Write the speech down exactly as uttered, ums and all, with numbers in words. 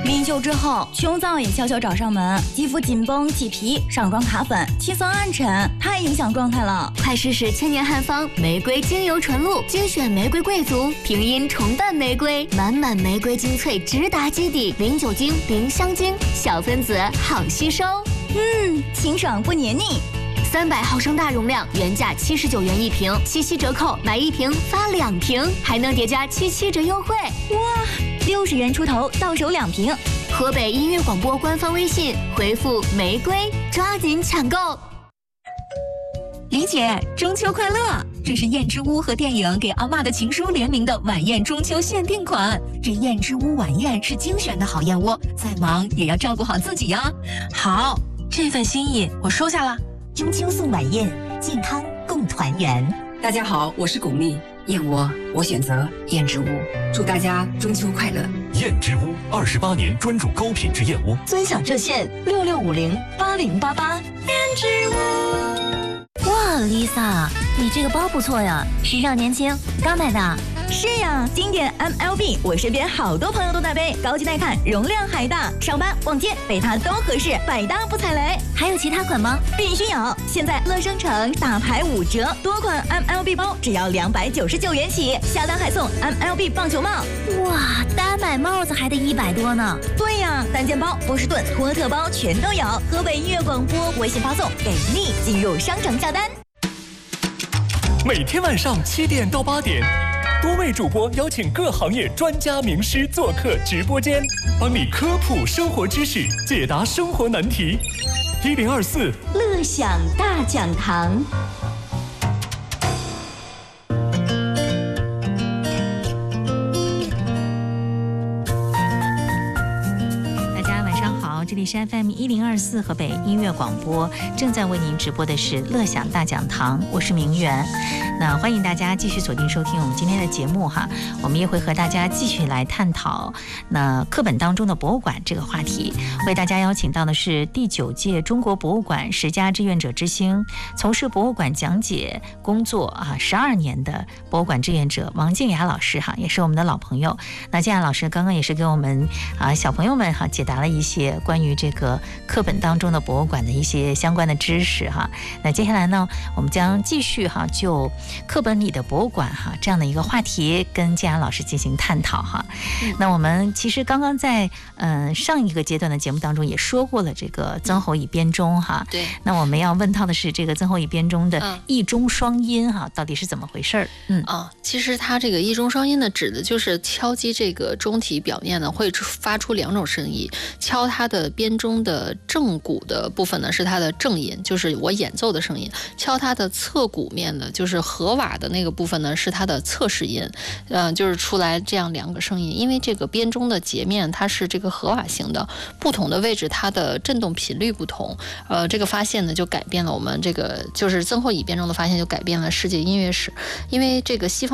临袖之后，胸燥也悄悄找上门，肌肤紧绷起皮，上妆卡粉，气色暗沉，太影响状态了。 快试试千年汉方玫瑰精油纯露，精选玫瑰贵族，平阴重瓣玫瑰，满满玫瑰精粹直达基底，零酒精，零香精，小分子好吸收。 嗯，清爽不黏腻。 三百毫升大容量，原价七十九元一瓶，七夕折扣买一瓶发两瓶，还能叠加七七折优惠。 哇，六十元出头到手两瓶。 河北音乐广播官方微信回复玫瑰，抓紧抢购。 李姐，中秋快乐！这是燕之屋和电影给阿嬷的情书联名的晚宴中秋限定款。这燕之屋晚宴是精选的好燕窝，再忙也要照顾好自己呀。 好，这份心意我收下了。 中秋送晚宴，健康共团圆。 大家好，我是巩俐，燕窝我选择燕之屋，祝大家中秋快乐。 燕之屋二十八年专注高品质燕窝， 尊享热线六六五零八零八八。 燕之屋。 哇 ，Lisa， 你这个包不错呀，时尚年轻，刚买的。 是呀，经典 M L B， 我身边好多朋友都在背，高级耐看，容量还大，上班逛街背它都合适，百搭不踩雷。 还有其他款吗？ 必须有！现在乐生城大牌五折，多款 M L B 包只要两百九十九元起，下单还送 M L B 棒球帽。 哇，单买帽子还得一百多呢。 对呀，单肩包、波士顿、托特包全都有。河北音乐广播微信发送给力，进入商城下单。 每天晚上七点到八点。多位主播邀请各行业专家名师做客直播间，帮你科普生活知识，解答生活难题。一零二四乐享大讲堂。 这里是 F M 一零二四河北音乐广播，正在为您直播的是乐享大讲堂，我是明媛。那欢迎大家继续锁定收听我们今天的节目哈，我们也会和大家继续来探讨那课本当中的博物馆这个话题。为大家邀请到的是第九届中国博物馆十佳志愿者之星，从事博物馆讲解工作啊十二年的博物馆志愿者王静雅老师哈，也是我们的老朋友。那静雅老师刚刚也是给我们啊小朋友们哈解答了一些关于这个课本当中的博物馆的一些相关的知识哈。那接下来呢，我们将继续哈就课本里的博物馆哈这样的一个话题跟建安老师进行探讨哈。那我们其实刚刚在嗯、呃、上一个阶段的节目当中也说过了这个曾侯乙编钟哈。 对。 那我们要问到的是这个曾侯乙编钟的一钟双音哈，到底是怎么回事？ 嗯啊，其实它这个一钟双音呢，指的就是敲击这个钟体表面呢会发出两种声音，敲它的编钟的正鼓的部分呢是它的正音，就是我演奏的声音；敲它的侧鼓面的，就是和瓦的那个部分呢是它的侧式音，嗯、呃，就是出来这样两个声音。因为这个编钟的截面它是这个和瓦型的，不同的位置它的振动频率不同，呃，这个发现呢就改变了我们这个就是曾侯乙编钟的发现就改变了世界音乐史，因为这个西方。